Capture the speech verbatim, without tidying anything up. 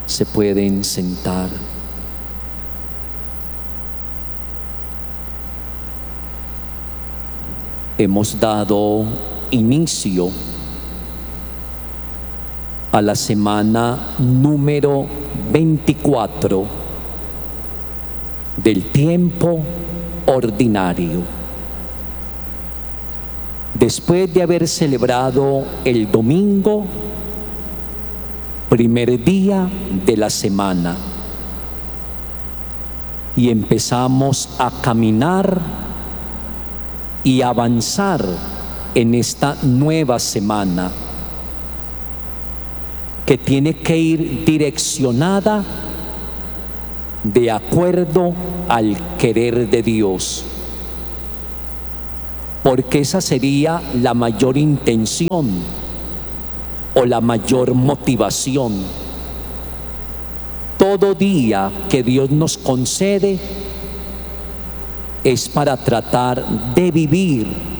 Se pueden sentar. Hemos dado inicio a la semana número veinticuatro del tiempo ordinario. Después de haber celebrado el domingo, primer día de la semana, y empezamos a caminar y avanzar en esta nueva semana que tiene que ir direccionada de acuerdo al querer de Dios, porque esa sería la mayor intención o la mayor motivación. Todo día que Dios nos concede es para tratar de vivir